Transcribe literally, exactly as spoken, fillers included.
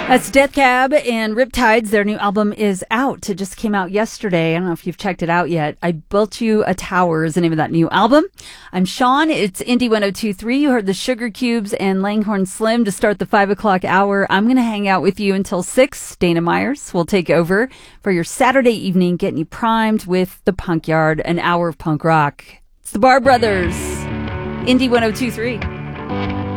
That's Death Cab and Riptides. Their new album is out. It just came out yesterday. I don't know if you've checked it out yet. I Built You a Tower is the name of that new album. I'm Sean. It's Indie one oh two point three. You heard the Sugar Cubes and Langhorne Slim to start the five o'clock hour. I'm going to hang out with you until six. Dana Myers will take over for your Saturday evening, getting you primed with the Punk Yard, an hour of punk rock. It's the Bar Brothers. Indie one oh two point three.